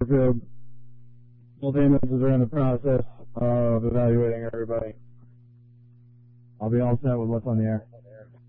Field. Multi-ambulances are in the process of evaluating everybody. I'll be all set with what's on the air.